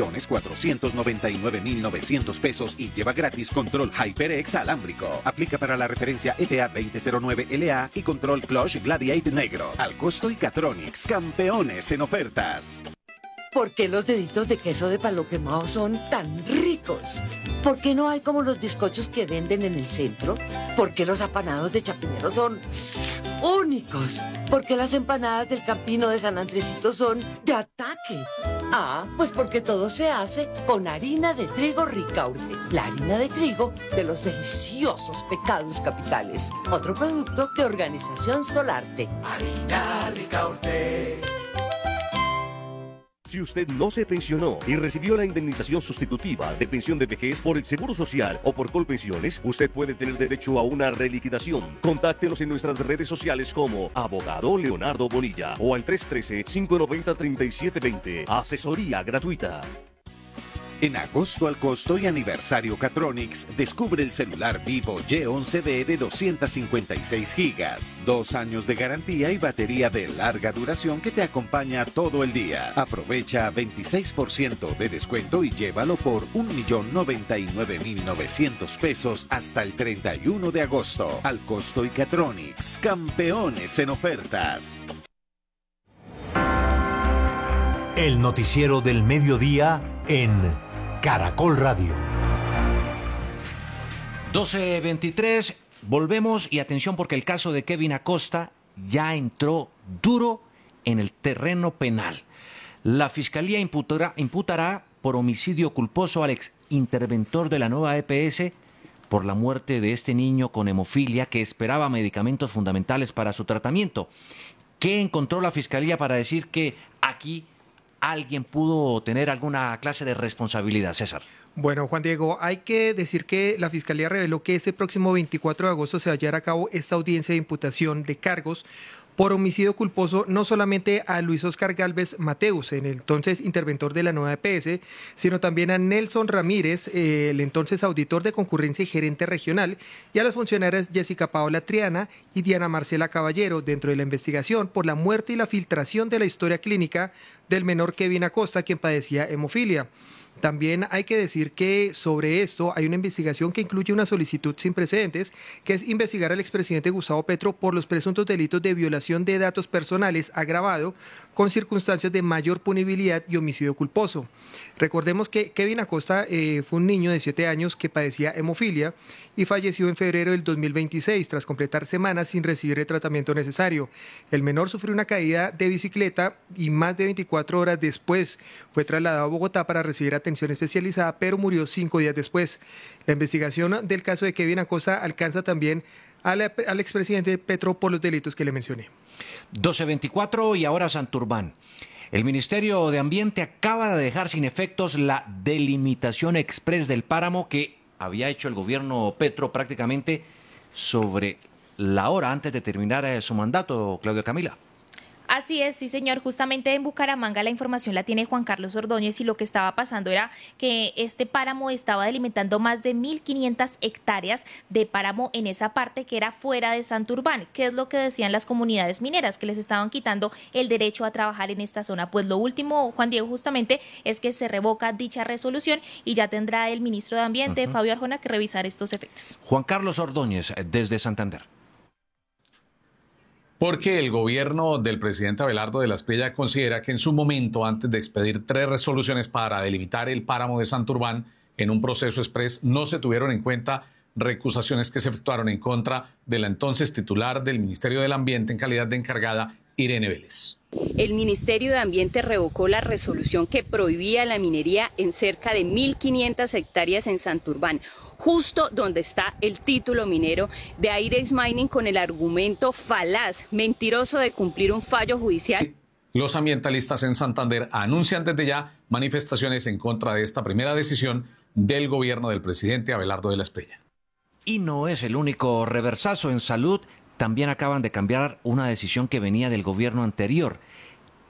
3.499.900 pesos y lleva gratis control HyperX alámbrico. Aplica para la referencia FA 2009 LA y control Clutch Gladiator negro. Al costo y Catronics, campeones en ofertas. ¿Por qué los deditos de queso de palo quemado son tan ricos? ¿Por qué no hay como los bizcochos que venden en el centro? ¿Por qué los apanados de Chapinero son únicos? ¿Por qué las empanadas del Campino de San Andresito son de ataque? Ah, pues porque todo se hace con harina de trigo Ricaurte, la harina de trigo de los deliciosos pecados capitales. Otro producto de Organización Solarte. Harina Ricaurte. Si usted no se pensionó y recibió la indemnización sustitutiva de pensión de vejez por el Seguro Social o por Colpensiones, usted puede tener derecho a una reliquidación. Contáctenos en nuestras redes sociales como Abogado Leonardo Bonilla o al 313-590-3720. Asesoría gratuita. En agosto al costo y aniversario Catronics, descubre el celular Vivo Y11D de 256 gigas, 2 años de garantía y batería de larga duración que te acompaña todo el día. Aprovecha 26% de descuento y llévalo por 1.099.900 pesos hasta el 31 de agosto. Al costo y Catronics, campeones en ofertas. El noticiero del mediodía en Caracol Radio. 12:23, volvemos y atención porque el caso de Kevin Acosta ya entró duro en el terreno penal. La Fiscalía imputará por homicidio culposo al ex interventor de la nueva EPS por la muerte de este niño con hemofilia que esperaba medicamentos fundamentales para su tratamiento. ¿Qué encontró la Fiscalía para decir que aquí alguien pudo tener alguna clase de responsabilidad, César? Bueno, Juan Diego, hay que decir que la Fiscalía reveló que este próximo 24 de agosto se va a llevar a cabo esta audiencia de imputación de cargos por homicidio culposo no solamente a Luis Oscar Gálvez Mateus, el entonces interventor de la nueva EPS, sino también a Nelson Ramírez, el entonces auditor de concurrencia y gerente regional, y a las funcionarias Jessica Paola Triana y Diana Marcela Caballero dentro de la investigación por la muerte y la filtración de la historia clínica del menor Kevin Acosta, quien padecía hemofilia. También hay que decir que sobre esto hay una investigación que incluye una solicitud sin precedentes, que es investigar al expresidente Gustavo Petro por los presuntos delitos de violación de datos personales agravado con circunstancias de mayor punibilidad y homicidio culposo. Recordemos que Kevin Acosta fue un niño de 7 años que padecía hemofilia y falleció en febrero del 2026 tras completar semanas sin recibir el tratamiento necesario. El menor sufrió una caída de bicicleta y más de 24 horas después fue trasladado a Bogotá para recibir atención especializada, pero murió 5 días después. La investigación del caso de Kevin Acosta alcanza también al expresidente Petro por los delitos que le mencioné. 12:24 y ahora Santurbán. El Ministerio de Ambiente acaba de dejar sin efectos la delimitación express del páramo que había hecho el gobierno Petro prácticamente sobre la hora antes de terminar su mandato, Claudia Camila. Así es, sí señor, justamente en Bucaramanga la información la tiene Juan Carlos Ordóñez y lo que estaba pasando era que este páramo estaba delimitando más de 1.500 hectáreas de páramo en esa parte que era fuera de Santurbán. ¿Qué es lo que decían las comunidades mineras? Que les estaban quitando el derecho a trabajar en esta zona. Pues lo último, Juan Diego, justamente es que se revoca dicha resolución y ya tendrá el ministro de Ambiente, Fabio Arjona, que revisar estos efectos. Juan Carlos Ordóñez, desde Santander. Porque el gobierno del presidente Abelardo de la Espriella considera que en su momento, antes de expedir 3 resoluciones para delimitar el páramo de Santurbán en un proceso express, no se tuvieron en cuenta recusaciones que se efectuaron en contra de la entonces titular del Ministerio del Ambiente en calidad de encargada, Irene Vélez. El Ministerio de Ambiente revocó la resolución que prohibía la minería en cerca de 1.500 hectáreas en Santurbán, justo donde está el título minero de Aires Mining, con el argumento falaz, mentiroso de cumplir un fallo judicial. Los ambientalistas en Santander anuncian desde ya manifestaciones en contra de esta primera decisión del gobierno del presidente Abelardo de la Espriella. Y no es el único reversazo en salud. También acaban de cambiar una decisión que venía del gobierno anterior.